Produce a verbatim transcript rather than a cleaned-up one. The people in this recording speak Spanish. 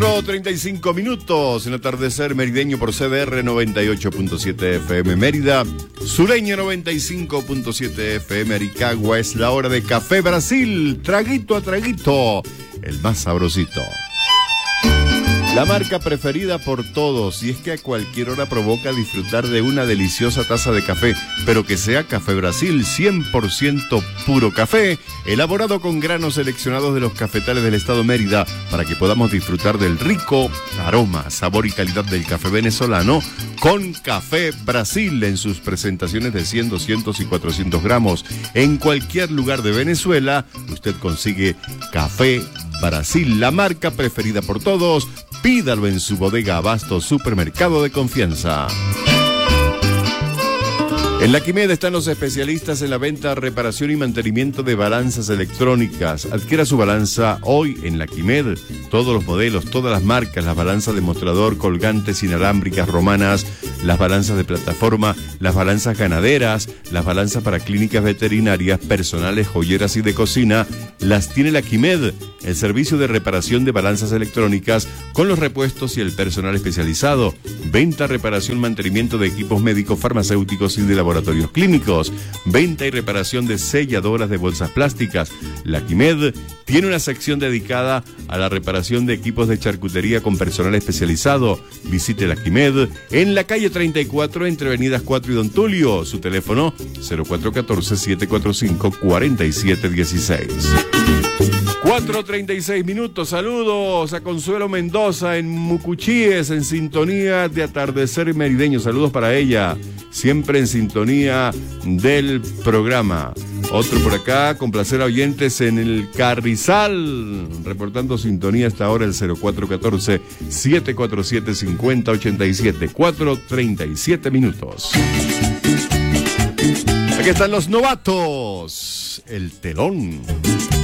treinta y cinco minutos en atardecer merideño por C B R noventa y ocho punto siete F M Mérida, Sureño noventa y cinco punto siete F M Aricagua. Es la hora de Café Brasil, traguito a traguito, el más sabrosito. La marca preferida por todos, y es que a cualquier hora provoca disfrutar de una deliciosa taza de café, pero que sea Café Brasil, cien por ciento puro café, elaborado con granos seleccionados de los cafetales del estado Mérida, para que podamos disfrutar del rico aroma, sabor y calidad del café venezolano, con Café Brasil en sus presentaciones de cien, doscientos y cuatrocientos gramos. En cualquier lugar de Venezuela, usted consigue Café Brasil, la marca preferida por todos. Pídalo en su bodega Abasto, supermercado de confianza. En la Quimed están los especialistas en la venta, reparación y mantenimiento de balanzas electrónicas. Adquiera su balanza hoy en la Quimed. Todos los modelos, todas las marcas, las balanzas de mostrador, colgantes, inalámbricas, romanas, las balanzas de plataforma, las balanzas ganaderas, las balanzas para clínicas veterinarias, personales, joyeras y de cocina, las tiene la Quimed, el servicio de reparación de balanzas electrónicas con los repuestos y el personal especializado. Venta, reparación, mantenimiento de equipos médicos, farmacéuticos y de laboratorios clínicos. Venta y reparación de selladoras de bolsas plásticas. La Quimed tiene una sección dedicada a la reparación de equipos de charcutería con personal especializado. Visite la Quimed en la calle treinta y cuatro entre avenidas cuatro y Don Tulio. Su teléfono cero cuatro uno cuatro, siete cuatro cinco, cuatro siete uno seis. cuatro treinta y seis minutos. Saludos a Consuelo Mendoza en Mucuchíes, en sintonía de atardecer merideño. Saludos para ella, siempre en sintonía del programa. Otro por acá, complacer a oyentes en el Carrizal, reportando sintonía hasta ahora el cero cuatro uno cuatro, siete cuatro siete, cinco cero ocho siete. cuatro treinta y siete minutos. Aquí están los novatos, el telón.